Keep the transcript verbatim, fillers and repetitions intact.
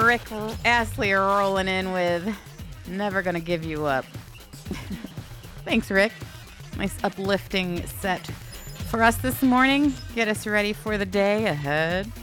Rick Astley rolling in with Never Gonna Give You Up. Thanks, Rick. Nice uplifting set for us this morning. Get us ready for the day ahead.